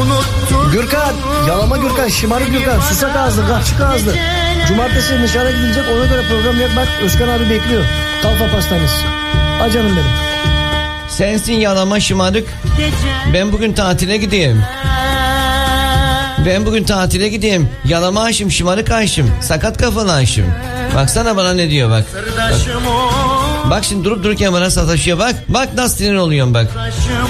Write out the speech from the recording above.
Gürkan, yalama Gürkan, şımarık Gürkan, susak ağızlı, kapçık ağızlı. Cumartesi dışarı gidilecek, ona göre program yap. Bak Özkan abi bekliyor. Kalfa pastanesi. Ha canım benim. Sensin yalama şımarık. Ben bugün tatile gideyim. Yalama Haşim, şımarık Haşim, sakat kafalı Haşim. Baksana bana ne diyor bak. Bak şimdi durup dururken bana sataşıyor bak. Bak nasıl sinir oluyorum bak.